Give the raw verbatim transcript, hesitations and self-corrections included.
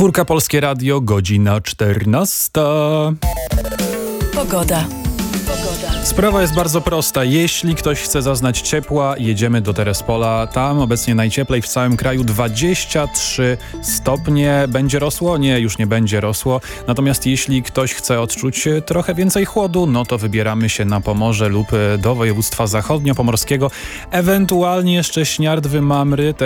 Czwórka Polskie Radio, godzina czternasta. Pogoda. Sprawa jest bardzo prosta. Jeśli ktoś chce zaznać ciepła, jedziemy do Terespola. Tam obecnie najcieplej w całym kraju dwadzieścia trzy stopnie. Będzie rosło? Nie, już nie będzie rosło. Natomiast jeśli ktoś chce odczuć trochę więcej chłodu, no to wybieramy się na Pomorze lub do województwa zachodniopomorskiego. Ewentualnie jeszcze Śniardwy, Mamry.